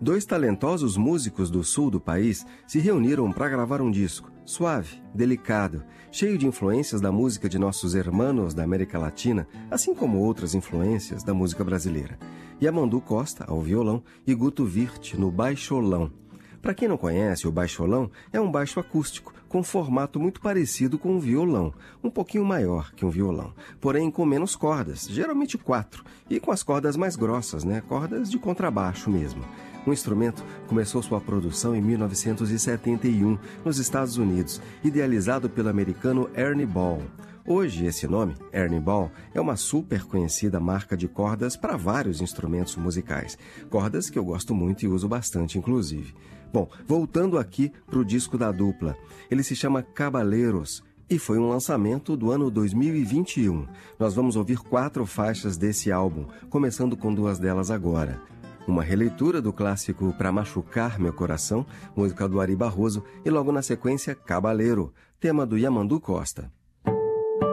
Dois talentosos músicos do sul do país se reuniram para gravar um disco suave, delicado, cheio de influências da música de nossos hermanos da América Latina, assim como outras influências da música brasileira. Yamandu Costa, ao violão, e Guto Wirth, no baixolão. Para quem não conhece, o baixolão é um baixo acústico, com formato muito parecido com um violão, um pouquinho maior que um violão, porém com menos cordas, geralmente 4, e com as cordas mais grossas, cordas de contrabaixo mesmo. O instrumento começou sua produção em 1971, nos Estados Unidos, idealizado pelo americano Ernie Ball. Hoje, esse nome, Ernie Ball, é uma super conhecida marca de cordas para vários instrumentos musicais. Cordas que eu gosto muito e uso bastante, inclusive. Bom, voltando aqui para o disco da dupla. Ele se chama Cabaleiros e foi um lançamento do ano 2021. Nós vamos ouvir 4 faixas desse álbum, começando com 2 delas agora. Uma releitura do clássico Pra Machucar Meu Coração, música do Ari Barroso, e logo na sequência, Cabaleiro, tema do Yamandu Costa.